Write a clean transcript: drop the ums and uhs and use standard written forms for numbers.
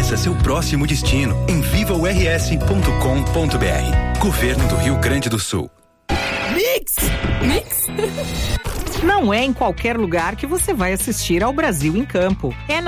Conheça seu próximo destino em vivaors.com.br. Governo do Rio Grande do Sul. Não é em qualquer lugar que você vai assistir ao Brasil em Campo. É na